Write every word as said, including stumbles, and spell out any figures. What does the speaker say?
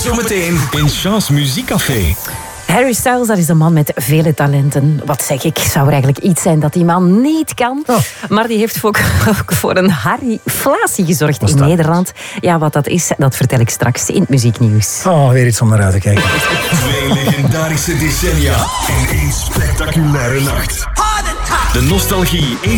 Zometeen in Chance Muziekcafé. Harry Styles, dat is een man met vele talenten. Wat zeg ik, zou er eigenlijk iets zijn dat die man niet kan. Oh. Maar die heeft ook, ook voor een Harryflatie gezorgd in dat? Nederland. Ja, wat dat is, dat vertel ik straks in het muzieknieuws. Oh, weer iets om naar uit te kijken. Twee legendarische decennia in één spectaculaire nacht. De nostalgie